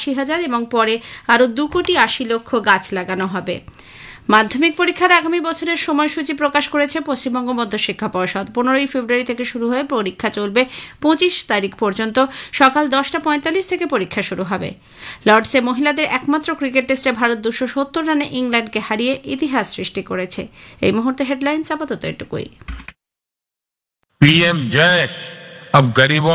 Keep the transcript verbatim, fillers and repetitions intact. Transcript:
আশি হাজার এবং পরে আরও দু কোটি আশি লক্ষ গাছ লাগানো হবে। মাধ্যমিক পরীক্ষার আগামী বছরের সময়সূচি প্রকাশ করেছে পশ্চিমবঙ্গ মধ্যশিক্ষা পর্ষদ। পনেরোই ফেব্রুয়ারি থেকে শুরু হয়ে পরীক্ষা চলবে পঁচিশ তারিখ পর্যন্ত। সকাল দশটা পঁয়তাল্লিশ থেকে পরীক্ষা শুরু হবে। লর্ডসে মহিলাদের একমাত্র ক্রিকেট টেস্টে ভারত দুশো সত্তর রানে ইংল্যান্ডকে হারিয়ে ইতিহাস সৃষ্টি করেছে। এই মুহূর্তে হেডলাইন্স আপাতত এটুকুই। पीएम जय अब गरीबों